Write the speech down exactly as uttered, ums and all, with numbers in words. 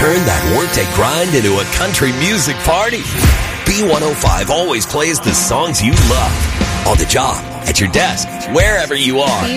turn that workday grind into a country music party. B one oh five always plays the songs you love. On the job, at your desk, wherever you are.